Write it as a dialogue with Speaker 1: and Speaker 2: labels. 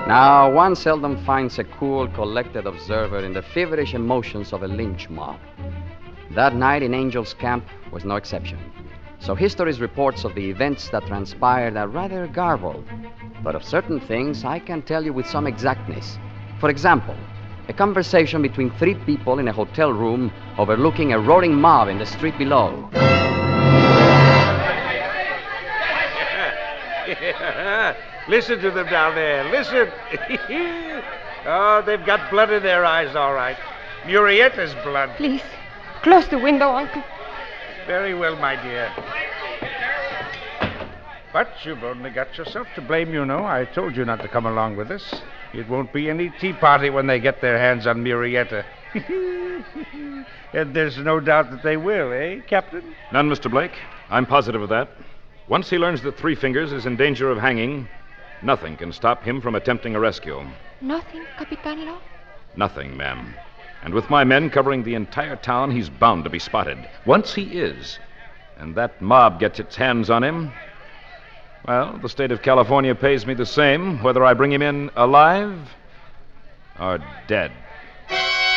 Speaker 1: Now, one seldom finds a cool, collected observer in the feverish emotions of a lynch mob. That night in Angel's Camp was no exception. So history's reports of the events that transpired are rather garbled. But of certain things, I can tell you with some exactness. For example, a conversation between three people in a hotel room overlooking a roaring mob in the street below.
Speaker 2: Listen to them down there. Listen. Oh, they've got blood in their eyes, all right. Murrietta's blood.
Speaker 3: Please, close the window, Uncle.
Speaker 2: Very well, my dear. But you've only got yourself to blame, you know. I told you not to come along with us. It won't be any tea party when they get their hands on Murrieta. And there's no doubt that they will, eh, Captain?
Speaker 4: None, Mr. Blake. I'm positive of that. Once he learns that Three Fingers is in danger of hanging, nothing can stop him from attempting a rescue.
Speaker 3: Nothing, Capitan Law?
Speaker 4: Nothing, ma'am. And with my men covering the entire town, he's bound to be spotted. Once he is, and that mob gets its hands on him, well, the state of California pays me the same whether I bring him in alive or dead.